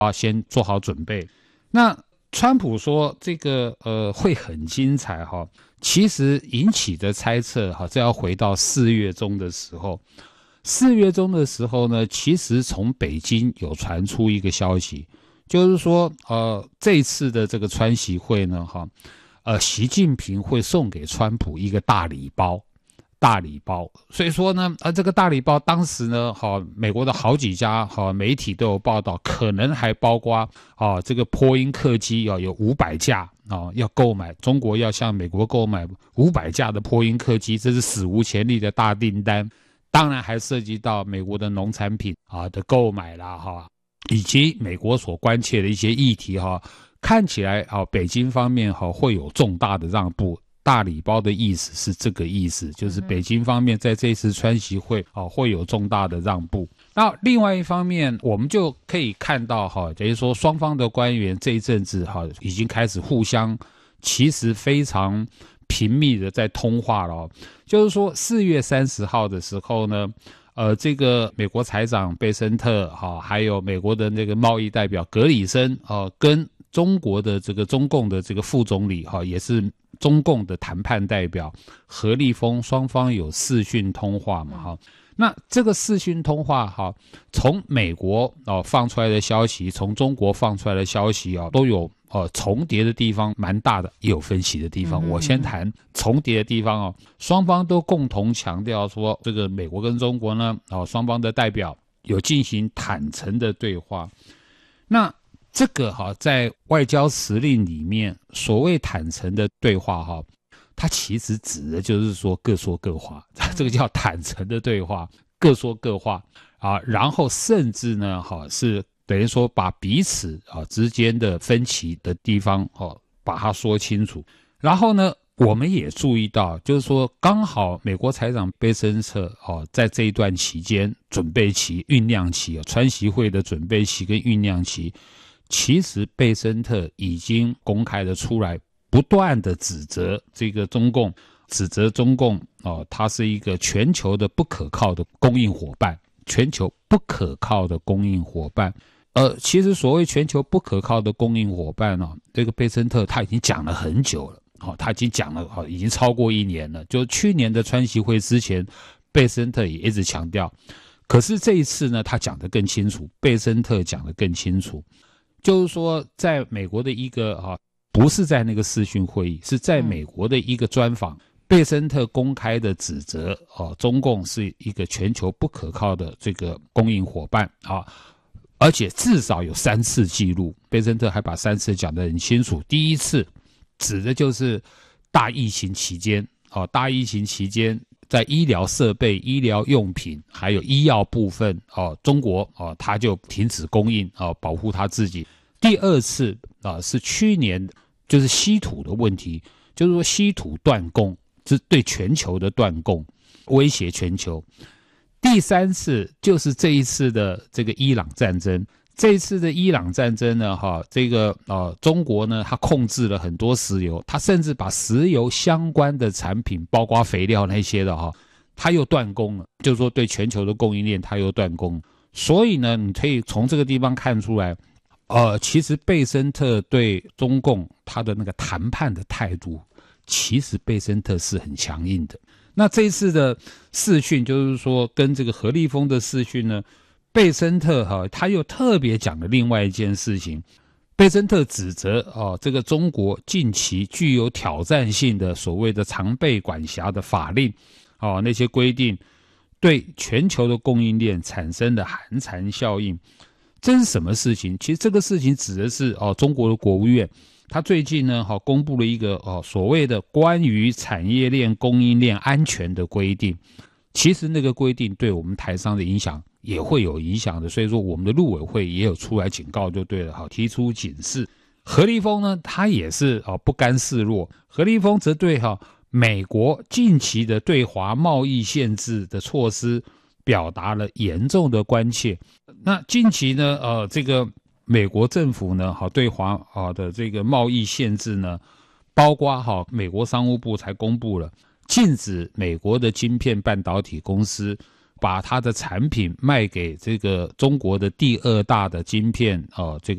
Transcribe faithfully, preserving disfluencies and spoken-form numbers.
啊先做好准备。那川普说这个呃会很精彩哈，其实引起的猜测哈，这要回到四月中的时候。四月中的时候呢，其实从北京有传出一个消息，就是说呃这一次的这个川习会呢哈，呃习近平会送给川普一个大礼包。大礼包，所以说呢，啊，这个大礼包当时呢，哈、哦，美国的好几家哈、哦、媒体都有报道，可能还包括啊、哦、这个波音客机啊、哦、有五百架啊、哦、要购买，中国要向美国购买五百架的波音客机，这是史无前例的大订单。当然还涉及到美国的农产品啊的购买啦哈，以及美国所关切的一些议题哈，看起来啊北京方面哈会有重大的让步。大礼包的意思是这个意思，就是北京方面在这次川习会啊会有重大的让步。那另外一方面，我们就可以看到哈，等于说双方的官员这一阵子哈已经开始互相，其实非常频密的在通话了。就是说四月三十号的时候呢，呃，这个美国财长贝森特哈，还有美国的那个贸易代表格里森啊，跟中国的这个中共的这个副总理哈，也是中共的谈判代表何立峰，双方有视讯通话嘛哈。那这个视讯通话哈，从美国哦放出来的消息，从中国放出来的消息啊，都有呃重叠的地方蛮大的，也有分歧的地方。我先谈重叠的地方哦，双方都共同强调说，这个美国跟中国呢，哦双方的代表有进行坦诚的对话。那这个哈，在外交辞令里面，所谓坦诚的对话哈，它其实指的就是说各说各话，这个叫坦诚的对话，各说各话啊，然后甚至呢，哈是等于说把彼此啊之间的分歧的地方哦，把它说清楚。然后呢，我们也注意到，就是说刚好美国财长贝森特哦，在这一段期间准备期、酝酿期啊，川习会的准备期跟酝酿期。其实贝森特已经公开的出来，不断的指责这个中共，指责中共哦，它是一个全球的不可靠的供应伙伴，全球不可靠的供应伙伴。呃，其实所谓全球不可靠的供应伙伴哦，这个贝森特他已经讲了很久了，哦，他已经讲了，哦，已经超过一年了。就去年的川习会之前，贝森特也一直强调，可是这一次呢，他讲得更清楚，贝森特讲得更清楚。就是说，在美国的一个啊，不是在那个视讯会议，是在美国的一个专访，贝森特公开的指责啊，中共是一个全球不可靠的这个供应伙伴啊，而且至少有三次记录，贝森特还把三次讲得很清楚。第一次指的就是大疫情期间啊，大疫情期间。在医疗设备、医疗用品还有医药部分哦，中国哦，它就停止供应哦，保护它自己。第二次啊，是去年就是稀土的问题，就是说稀土断供，是对全球的断供，威胁全球。第三次就是这一次的这个伊朗战争。这一次的伊朗战争呢，哈，这个呃，中国呢，它控制了很多石油，它甚至把石油相关的产品，包括肥料那些的哈，它又断供了，就是说对全球的供应链它又断供。所以呢，你可以从这个地方看出来，呃，其实贝森特对中共他的那个谈判的态度，其实贝森特是很强硬的。那这一次的视讯，就是说跟这个何立峰的视讯呢。贝森特哈，他又特别讲了另外一件事情。贝森特指责哦，这个中国近期具有挑战性的所谓的常备管辖的法令，哦，那些规定对全球的供应链产生的寒蝉效应。这是什么事情？其实这个事情指的是哦，中国的国务院，他最近呢，哈、哦，公布了一个哦所谓的关于产业链供应链安全的规定。其实那个规定对我们台商的影响也会有影响的，所以说我们的陆委会也有出来警告就对了，好，提出警示。何立峰呢，他也是啊不甘示弱，何立峰则对哈美国近期的对华贸易限制的措施表达了严重的关切。那近期呢，呃，这个美国政府呢，好对华啊的这个贸易限制呢，包括哈美国商务部才公布了。禁止美国的晶片半导体公司把它的产品卖给这个中国的第二大的晶片哦、呃，这个。